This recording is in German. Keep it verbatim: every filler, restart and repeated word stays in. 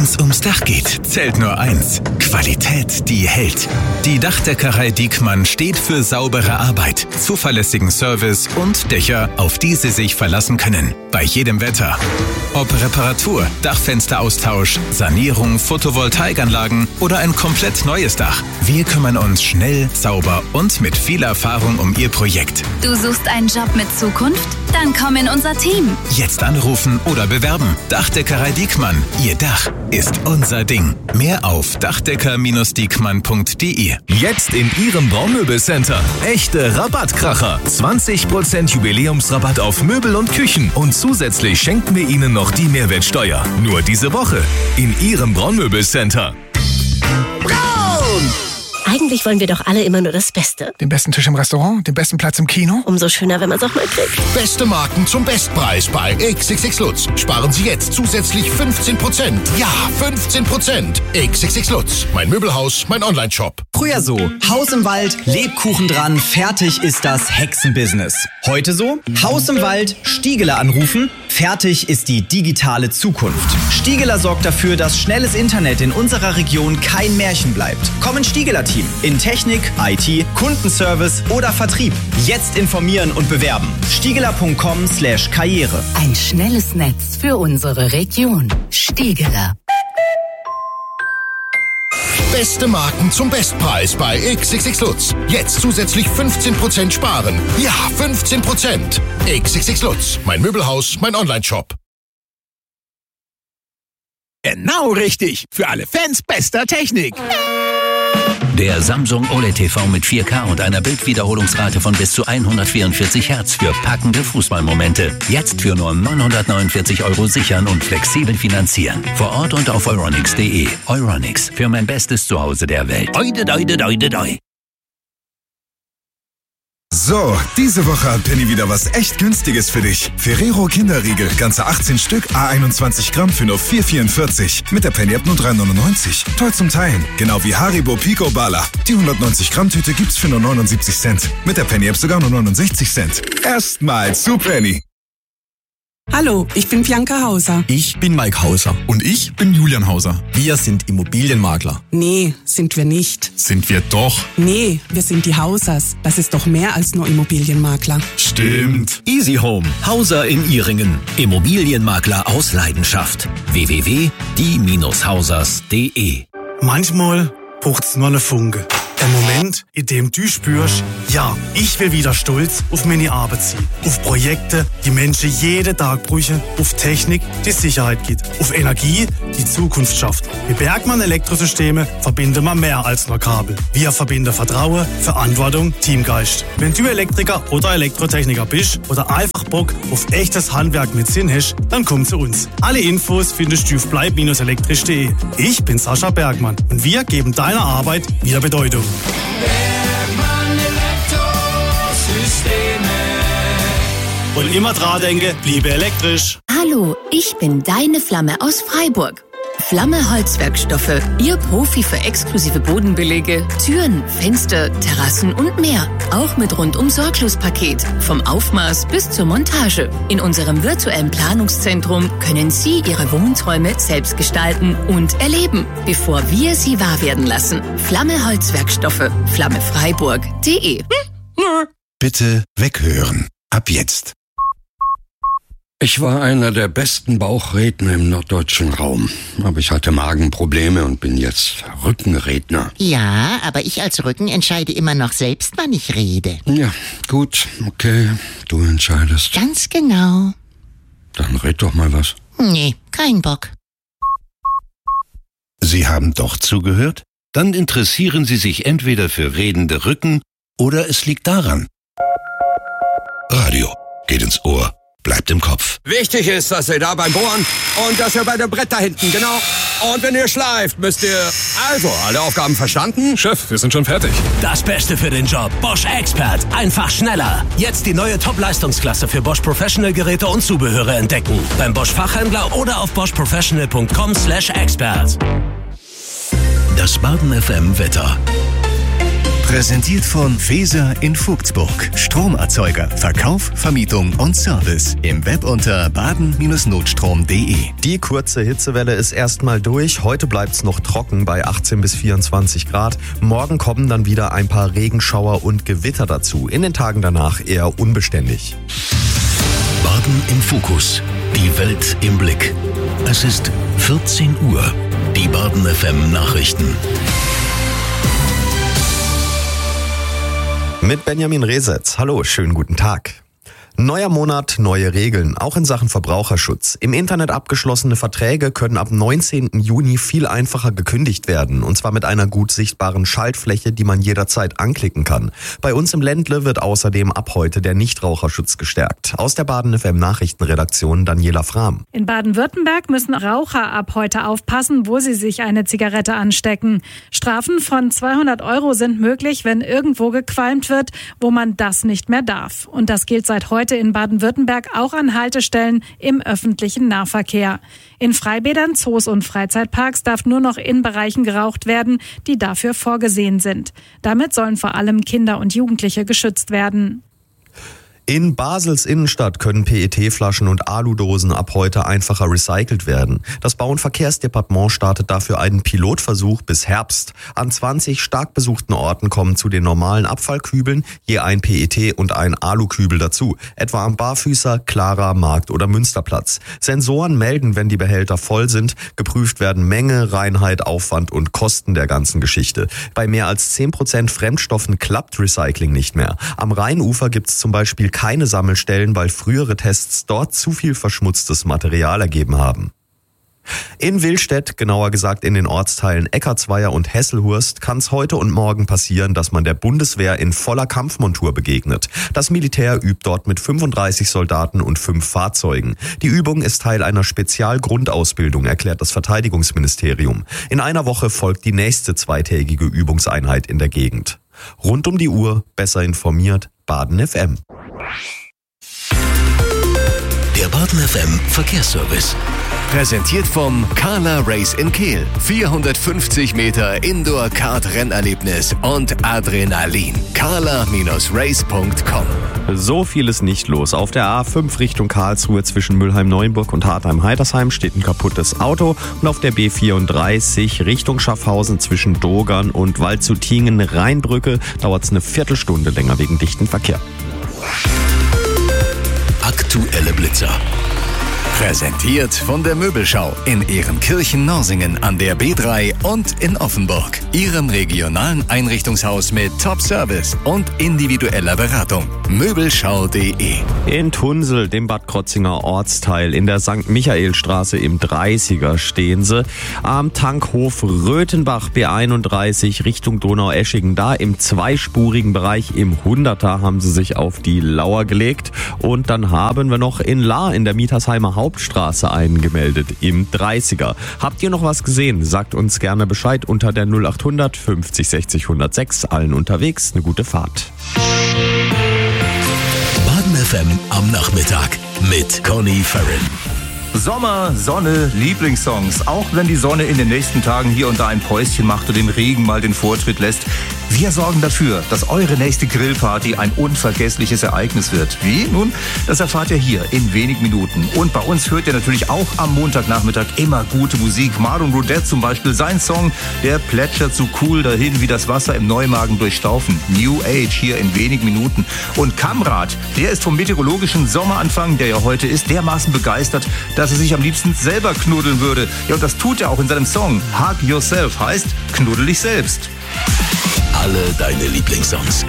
Wenn's ums Dach geht, zählt nur eins. Qualität, die hält. Die Dachdeckerei Diekmann steht für saubere Arbeit, zuverlässigen Service und Dächer, auf die Sie sich verlassen können. Bei jedem Wetter. Ob Reparatur, Dachfensteraustausch, Sanierung, Photovoltaikanlagen oder ein komplett neues Dach. Wir kümmern uns schnell, sauber und mit viel Erfahrung um Ihr Projekt. Du suchst einen Job mit Zukunft? Dann komm in unser Team. Jetzt anrufen oder bewerben. Dachdeckerei Diekmann. Ihr Dach ist unser Ding. Mehr auf dachdecker Bindestrich diekmann punkt de. Jetzt in Ihrem Braunmöbelcenter. Echte Rabattkracher. zwanzig Prozent Jubiläumsrabatt auf Möbel und Küchen. Und zusätzlich schenken wir Ihnen noch die Mehrwertsteuer. Nur diese Woche in Ihrem Braunmöbelcenter. Braun! Eigentlich wollen wir doch alle immer nur das Beste. Den besten Tisch im Restaurant, den besten Platz im Kino. Umso schöner, wenn man es auch mal kriegt. Beste Marken zum Bestpreis bei X X X Lutz. Sparen Sie jetzt zusätzlich fünfzehn Prozent. Ja, fünfzehn Prozent. X X X Lutz. Mein Möbelhaus, mein Online-Shop. Früher so. Haus im Wald, Lebkuchen dran, fertig ist das Hexenbusiness. Heute so. Haus im Wald, Stiegeler anrufen, fertig ist die digitale Zukunft. Stiegeler sorgt dafür, dass schnelles Internet in unserer Region kein Märchen bleibt. Komm ins Stiegeler-Team. In Technik, I T, Kundenservice oder Vertrieb. Jetzt informieren und bewerben. Stiegeler punkt com slash karriere. Ein schnelles Netz für unsere Region. Stiegeler. Beste Marken zum Bestpreis bei X X X Lutz. Jetzt zusätzlich fünfzehn Prozent sparen. Ja, fünfzehn Prozent. X X X Lutz. Mein Möbelhaus, mein Online-Shop. Genau richtig. Für alle Fans bester Technik. Der Samsung O L E D T V mit vier K und einer Bildwiederholungsrate von bis zu hundertvierundvierzig Hertz für packende Fußballmomente. Jetzt für nur neunhundertneunundvierzig Euro sichern und flexibel finanzieren. Vor Ort und auf Euronics punkt de. Euronics, für mein bestes Zuhause der Welt. Oide, oide, oide, oide. So, diese Woche hat Penny wieder was echt Günstiges für dich. Ferrero Kinderriegel, ganze achtzehn Stück, à einundzwanzig Gramm für nur vier vierundvierzig. Mit der Penny App nur drei neunundneunzig. Toll zum Teilen. Genau wie Haribo Pico Bala. Die hundertneunzig Gramm Tüte gibt's für nur neunundsiebzig Cent. Mit der Penny App sogar nur neunundsechzig Cent. Erstmal zu Penny. Hallo, ich bin Bianca Hauser. Ich bin Mike Hauser. Und ich bin Julian Hauser. Wir sind Immobilienmakler. Nee, sind wir nicht. Sind wir doch. Nee, wir sind die Hausers. Das ist doch mehr als nur Immobilienmakler. Stimmt. Easy Home. Hauser in Ihringen. Immobilienmakler aus Leidenschaft. w w w punkt die Bindestrich hausers punkt de. Manchmal braucht's nur eine Funke. Ein Moment, in dem du spürst, ja, ich will wieder stolz auf meine Arbeit sein. Auf Projekte, die Menschen jeden Tag brauchen. Auf Technik, die Sicherheit gibt. Auf Energie, die Zukunft schafft. Mit Bergmann Elektrosysteme verbinden wir mehr als nur Kabel. Wir verbinden Vertrauen, Verantwortung, Teamgeist. Wenn du Elektriker oder Elektrotechniker bist oder einfach Bock auf echtes Handwerk mit Sinn hast, dann komm zu uns. Alle Infos findest du auf bleib elektrisch punkt de. Ich bin Sascha Bergmann und wir geben deiner Arbeit wieder Bedeutung. Bergmann Elektrosysteme. Und immer dran denke, bliebe elektrisch. Hallo, ich bin deine Flamme aus Freiburg. Flamme Holzwerkstoffe, Ihr Profi für exklusive Bodenbelege, Türen, Fenster, Terrassen und mehr. Auch mit rundum Sorglos-Paket. Vom Aufmaß bis zur Montage. In unserem virtuellen Planungszentrum können Sie Ihre Wohnträume selbst gestalten und erleben, bevor wir sie wahr werden lassen. Flamme Holzwerkstoffe, flammefreiburg punkt de. Bitte weghören. Ab jetzt. Ich war einer der besten Bauchredner im norddeutschen Raum. Aber ich hatte Magenprobleme und bin jetzt Rückenredner. Ja, aber ich als Rücken entscheide immer noch selbst, wann ich rede. Ja, gut, okay, du entscheidest. Ganz genau. Dann red doch mal was. Nee, kein Bock. Sie haben doch zugehört? Dann interessieren Sie sich entweder für redende Rücken oder es liegt daran. Radio geht ins Ohr. Bleibt im Kopf. Wichtig ist, dass ihr da beim Bohren und dass ihr bei dem Brett da hinten, genau. Und wenn ihr schleift, müsst ihr... Also, alle Aufgaben verstanden? Chef, wir sind schon fertig. Das Beste für den Job. Bosch Expert. Einfach schneller. Jetzt die neue Top-Leistungsklasse für Bosch Professional Geräte und Zubehöre entdecken. Beim Bosch Fachhändler oder auf bosch professional punkt com slash expert. Das Baden F M Wetter. Präsentiert von Feser in Vogtsburg. Stromerzeuger, Verkauf, Vermietung und Service. Im Web unter baden Bindestrich notstrom punkt de. Die kurze Hitzewelle ist erstmal durch. Heute bleibt's noch trocken bei achtzehn bis vierundzwanzig Grad. Morgen kommen dann wieder ein paar Regenschauer und Gewitter dazu. In den Tagen danach eher unbeständig. Baden im Fokus. Die Welt im Blick. Es ist vierzehn Uhr. Die Baden F M Nachrichten. Mit Benjamin Resetz. Hallo, schönen guten Tag. Neuer Monat, neue Regeln, auch in Sachen Verbraucherschutz. Im Internet abgeschlossene Verträge können ab neunzehnten Juni viel einfacher gekündigt werden. Und zwar mit einer gut sichtbaren Schaltfläche, die man jederzeit anklicken kann. Bei uns im Ländle wird außerdem ab heute der Nichtraucherschutz gestärkt. Aus der Baden F M Nachrichtenredaktion Daniela Frahm. In Baden-Württemberg müssen Raucher ab heute aufpassen, wo sie sich eine Zigarette anstecken. Strafen von zweihundert Euro sind möglich, wenn irgendwo gequalmt wird, wo man das nicht mehr darf. Und das gilt seit heute in Baden-Württemberg auch an Haltestellen im öffentlichen Nahverkehr. In Freibädern, Zoos und Freizeitparks darf nur noch in Bereichen geraucht werden, die dafür vorgesehen sind. Damit sollen vor allem Kinder und Jugendliche geschützt werden. In Basels Innenstadt können P E T-Flaschen und Aludosen ab heute einfacher recycelt werden. Das Bau- und Verkehrsdepartement startet dafür einen Pilotversuch bis Herbst. An zwanzig stark besuchten Orten kommen zu den normalen Abfallkübeln je ein P E T und ein Alukübel dazu. Etwa am Barfüßer, Clara, Markt oder Münsterplatz. Sensoren melden, wenn die Behälter voll sind. Geprüft werden Menge, Reinheit, Aufwand und Kosten der ganzen Geschichte. Bei mehr als zehn Prozent Fremdstoffen klappt Recycling nicht mehr. Am Rheinufer gibt es zum Beispiel keine Sammelstellen, weil frühere Tests dort zu viel verschmutztes Material ergeben haben. In Willstedt, genauer gesagt in den Ortsteilen Eckartsweier und Hesselhurst, kann es heute und morgen passieren, dass man der Bundeswehr in voller Kampfmontur begegnet. Das Militär übt dort mit fünfunddreißig Soldaten und fünf Fahrzeugen. Die Übung ist Teil einer Spezialgrundausbildung, erklärt das Verteidigungsministerium. In einer Woche folgt die nächste zweitägige Übungseinheit in der Gegend. Rund um die Uhr, besser informiert, Baden F M. Der Baden F M Verkehrsservice. Präsentiert vom Carla Race in Kehl. vierhundertfünfzig Meter Indoor-Kart-Rennerlebnis und Adrenalin. carla Bindestrich race punkt com. So viel ist nicht los. Auf der A fünf Richtung Karlsruhe zwischen Mülheim-Neuenburg und Hartheim-Heidersheim steht ein kaputtes Auto. Und auf der B vierunddreißig Richtung Schaffhausen zwischen Dogern und Waldshutingen-Rheinbrücke dauert es eine Viertelstunde länger wegen dichten Verkehr. Aktuelle Blitzer. Präsentiert von der Möbelschau in Ehrenkirchen-Norsingen an der B drei und in Offenburg. Ihrem regionalen Einrichtungshaus mit Top-Service und individueller Beratung. Möbelschau punkt de. In Tunsel, dem Bad Krotzinger Ortsteil, in der Sankt Michaelstraße im dreißiger stehen sie. Am Tankhof Röthenbach B einunddreißig Richtung Donaueschingen. Da im zweispurigen Bereich im Hunderter haben sie sich auf die Lauer gelegt. Und dann haben wir noch in Lahr in der Mietersheimer Hauptstraße einen gemeldet im dreißiger. Habt ihr noch was gesehen? Sagt uns gerne Bescheid unter der null achthundert fünfzig sechzig hundertsechs. Allen unterwegs eine gute Fahrt. Baden F M am Nachmittag mit Conny Farren. Sommer, Sonne, Lieblingssongs. Auch wenn die Sonne in den nächsten Tagen hier und da ein Päuschen macht und dem Regen mal den Vortritt lässt. Wir sorgen dafür, dass eure nächste Grillparty ein unvergessliches Ereignis wird. Wie? Nun, das erfahrt ihr hier in wenigen Minuten. Und bei uns hört ihr natürlich auch am Montagnachmittag immer gute Musik. Marlon Roudette zum Beispiel, sein Song, der plätschert so cool dahin wie das Wasser im Neumagen durchstaufen. New Age hier in wenigen Minuten. Und Kamrat, der ist vom meteorologischen Sommeranfang, der ja heute ist, dermaßen begeistert, dass er sich am liebsten selber knuddeln würde. Ja, und das tut er auch in seinem Song. Hug Yourself heißt, knuddel dich selbst. Alle deine Lieblingssongs